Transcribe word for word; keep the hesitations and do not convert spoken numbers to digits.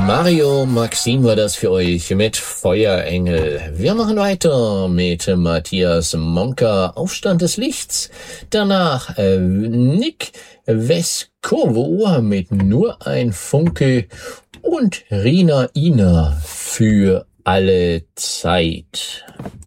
Mario Maxim war das für euch mit Feuerengel. Wir machen weiter mit Matthias Monka, Aufstand des Lichts. Danach äh, Nick Vescovo mit Nur ein Funke und Rina Ina für alle Zeit.